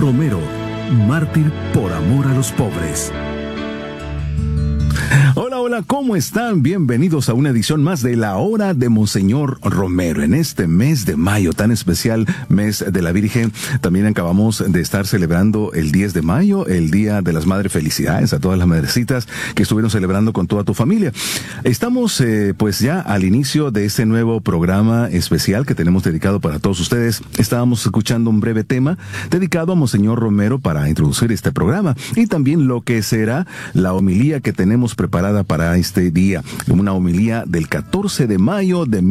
Romero, mártir por amor a los pobres. Hola, ¿cómo están? Bienvenidos a una edición más de La Hora de Monseñor Romero. En este mes de mayo, tan especial, mes de la Virgen, también acabamos de estar celebrando el 10 de mayo, el Día de las Madres. Felicidades a todas las madrecitas que estuvieron celebrando con toda tu familia. Estamos pues ya al inicio de este nuevo programa especial que tenemos dedicado para todos ustedes. Estábamos escuchando un breve tema dedicado a Monseñor Romero para introducir este programa y también lo que será la homilía que tenemos preparada para este día, una homilía del 14 de mayo de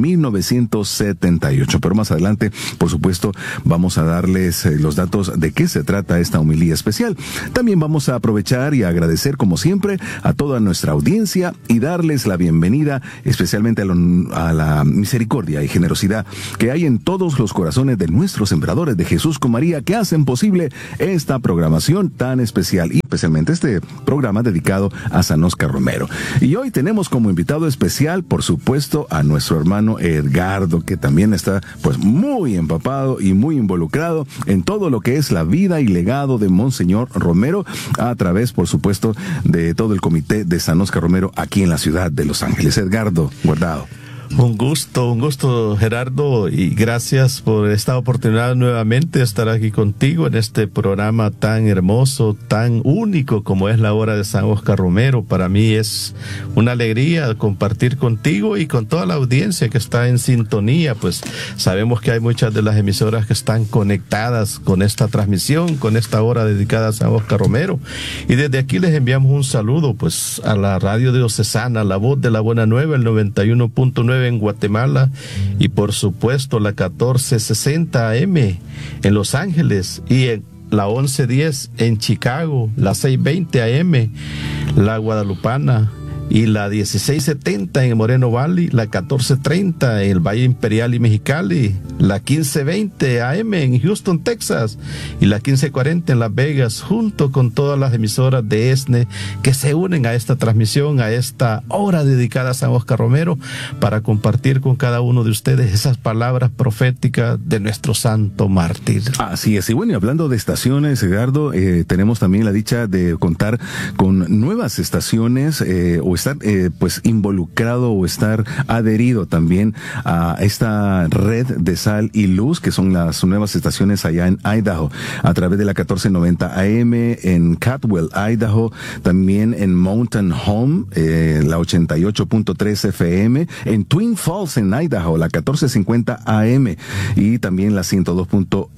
1978. Pero más adelante, por supuesto, vamos a darles los datos de qué se trata esta homilía especial. También vamos a aprovechar y agradecer, como siempre, a toda nuestra audiencia y darles la bienvenida, especialmente a la misericordia y generosidad que hay en todos los corazones de nuestros sembradores de Jesús con María que hacen posible esta programación tan especial y especialmente este programa dedicado a San Óscar Romero. Y hoy tenemos como invitado especial, por supuesto, a nuestro hermano Edgardo, que también está pues muy empapado y muy involucrado en todo lo que es la vida y legado de Monseñor Romero, a través, por supuesto, de todo el comité de San Óscar Romero aquí en la ciudad de Los Ángeles. Edgardo Guardado. Un gusto, Gerardo, y gracias por esta oportunidad nuevamente de estar aquí contigo en este programa tan hermoso, tan único como es la Hora de San Óscar Romero. Para mí es una alegría compartir contigo y con toda la audiencia que está en sintonía, pues sabemos que hay muchas de las emisoras que están conectadas con esta transmisión, con esta hora dedicada a San Óscar Romero, y desde aquí les enviamos un saludo pues a la radio diocesana, la voz de la Buena Nueva, el 91.9 en Guatemala, y por supuesto la 1460 AM en Los Ángeles, y en la 1110 en Chicago, la 620 AM la Guadalupana, y la 1670 en Moreno Valley, la 1430 en el Valle Imperial y Mexicali, la 1520 AM en Houston, Texas, y la 1540 en Las Vegas, junto con todas las emisoras de ESNE que se unen a esta transmisión, a esta hora dedicada a San Óscar Romero, para compartir con cada uno de ustedes esas palabras proféticas de nuestro santo mártir. Así es, y bueno, y hablando de estaciones, Edgardo, tenemos también la dicha de contar con nuevas estaciones, o estar pues involucrado o estar adherido también a esta red de sal y luz, que son las nuevas estaciones allá en Idaho, a través de la 1490 AM en Caldwell, Idaho, también en Mountain Home, la 88.3 FM, en Twin Falls en Idaho, la 1450 AM, y también la 102.5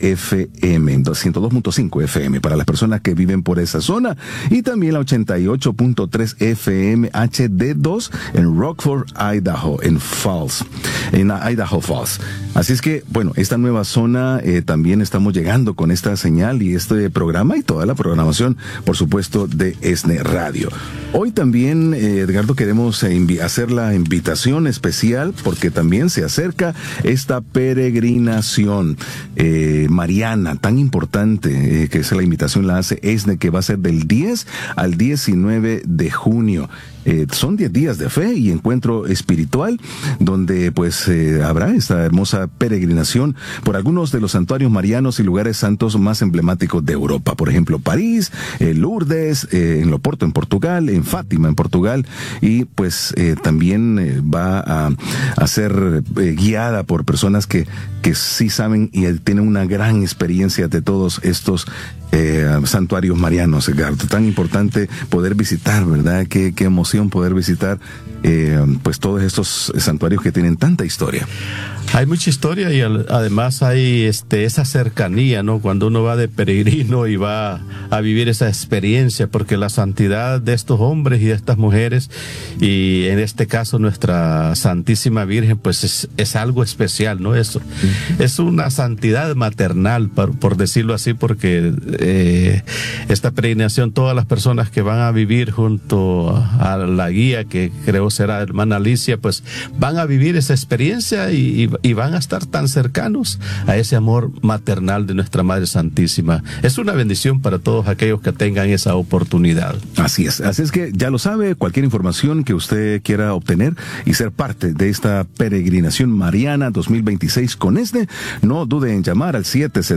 FM para las personas que viven por esa zona, y también la 88.3 FM HD2 en Rockford, Idaho, en Idaho Falls. Así es que, bueno, esta nueva zona también estamos llegando con esta señal y este programa y toda la programación, por supuesto, de ESNE Radio. Hoy también, Edgardo, queremos hacer la invitación especial porque también se acerca esta peregrinación mariana tan importante, que es la invitación la hace ESNE, que va a ser del 10 al 19 de junio. Son 10 días de fe y encuentro espiritual, donde pues habrá esta hermosa peregrinación por algunos de los santuarios marianos y lugares santos más emblemáticos de Europa. Por ejemplo, París, Lourdes, en Loporto en Portugal, en Fátima en Portugal, y pues también va a ser guiada por personas que sí saben y tienen una gran experiencia de todos estos santuarios marianos, Edgardo. Tan importante poder visitar, ¿verdad? Qué emoción poder visitar pues todos estos santuarios que tienen tanta historia. Hay mucha historia y además hay esa cercanía, ¿no? Cuando uno va de peregrino y va a vivir esa experiencia, porque la santidad de estos hombres y de estas mujeres, y en este caso nuestra Santísima Virgen, pues es algo especial, ¿no? Eso es una santidad maternal, por decirlo así, porque esta peregrinación, todas las personas que van a vivir junto a la guía, que creo será hermana Alicia, pues van a vivir esa experiencia y y van a estar tan cercanos a ese amor maternal de nuestra Madre Santísima. Es una bendición para todos aquellos que tengan esa oportunidad. Así es que ya lo sabe, cualquier información que usted quiera obtener y ser parte de esta peregrinación mariana 2026 con no dude en llamar al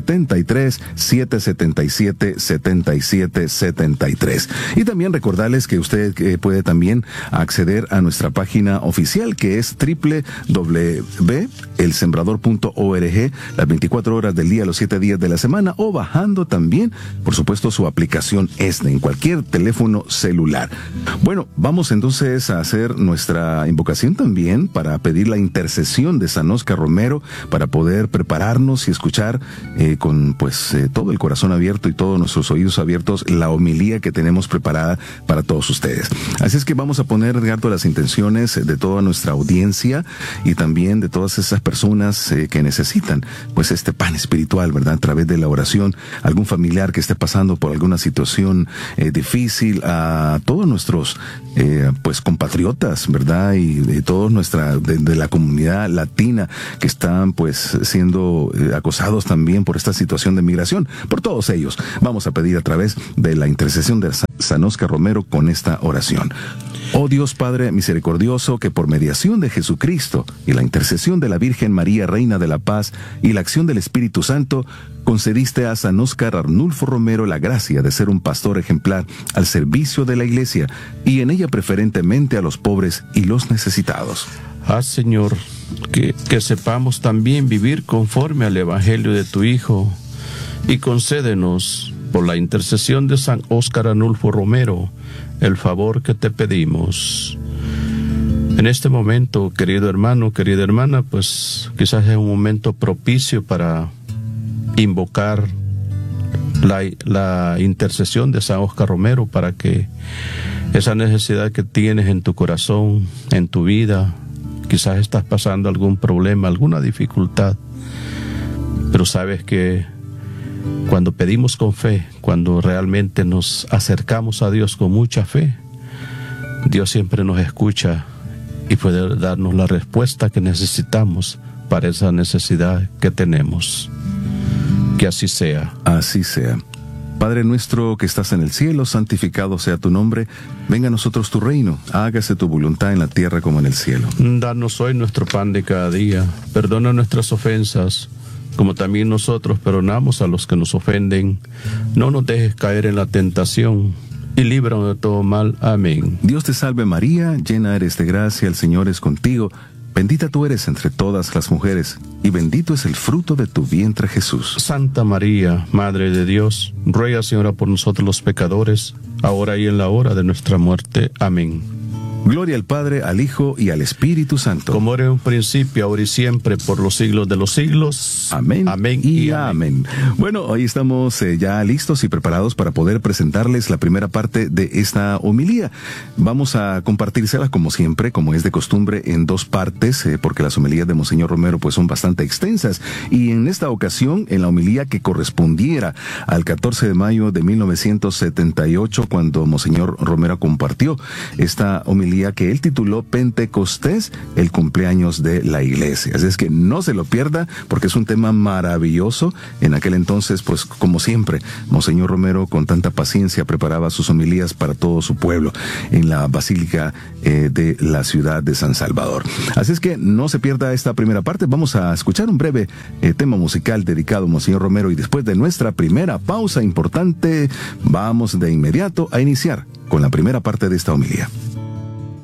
773-777-7773. Y también recordarles que usted puede también acceder a nuestra página oficial, que es www.elsembrador.org, las 24 horas del día, los 7 días de la semana, o bajando también, por supuesto, su aplicación ESNE en cualquier teléfono celular. Bueno, vamos entonces a hacer nuestra invocación también para pedir la intercesión de San Óscar Romero, para poder prepararnos y escuchar con todo el corazón abierto y todos nuestros oídos abiertos la homilía que tenemos preparada para todos ustedes. Así es que vamos a poner, Edgardo, las intenciones de toda nuestra audiencia y también de todas esas personas que necesitan este pan espiritual, ¿verdad? A través de la oración, algún familiar que esté pasando por alguna situación difícil, a todos nuestros compatriotas, ¿verdad? Y de todos de la comunidad latina que están siendo acosados también por esta situación de migración. Por todos ellos vamos a pedir a través de la intercesión de San Óscar Romero con esta oración. Oh Dios Padre misericordioso, que por mediación de Jesucristo y la intercesión de la Virgen María, Reina de la Paz, y la acción del Espíritu Santo, concediste a San Óscar Arnulfo Romero la gracia de ser un pastor ejemplar al servicio de la Iglesia y en ella preferentemente a los pobres y los necesitados. Haz, Señor, que sepamos también vivir conforme al Evangelio de tu Hijo, y concédenos, por la intercesión de San Óscar Arnulfo Romero, el favor que te pedimos. En este momento, querido hermano, querida hermana, quizás es un momento propicio para invocar la intercesión de San Óscar Romero, para que esa necesidad que tienes en tu corazón, en tu vida, quizás estás pasando algún problema, alguna dificultad, pero sabes que cuando pedimos con fe, cuando realmente nos acercamos a Dios con mucha fe, Dios siempre nos escucha y puede darnos la respuesta que necesitamos para esa necesidad que tenemos. Que así sea. Así sea. Padre nuestro que estás en el cielo, santificado sea tu nombre. Venga a nosotros tu reino. Hágase tu voluntad en la tierra como en el cielo. Danos hoy nuestro pan de cada día. Perdona nuestras ofensas, como también nosotros perdonamos a los que nos ofenden. No nos dejes caer en la tentación, y líbranos de todo mal. Amén. Dios te salve María, llena eres de gracia, el Señor es contigo. Bendita tú eres entre todas las mujeres, y bendito es el fruto de tu vientre, Jesús. Santa María, Madre de Dios, ruega, Señora, por nosotros los pecadores, ahora y en la hora de nuestra muerte. Amén. Gloria al Padre, al Hijo y al Espíritu Santo. Como era en un principio, ahora y siempre, por los siglos de los siglos. Amén. Amén y amén. Bueno, hoy estamos ya listos y preparados para poder presentarles la primera parte de esta homilía. Vamos a compartírselas como siempre, como es de costumbre, en dos partes, porque las homilías de Monseñor Romero son bastante extensas. Y en esta ocasión, en la homilía que correspondiera al 14 de mayo de 1978, cuando Monseñor Romero compartió esta homilía que él tituló Pentecostés, el cumpleaños de la Iglesia. Así es que no se lo pierda, porque es un tema maravilloso. En aquel entonces, como siempre, Monseñor Romero con tanta paciencia preparaba sus homilías para todo su pueblo en la Basílica de la ciudad de San Salvador. Así es que no se pierda esta primera parte. Vamos a escuchar un breve tema musical dedicado a Monseñor Romero, y después de nuestra primera pausa importante, vamos de inmediato a iniciar con la primera parte de esta homilía.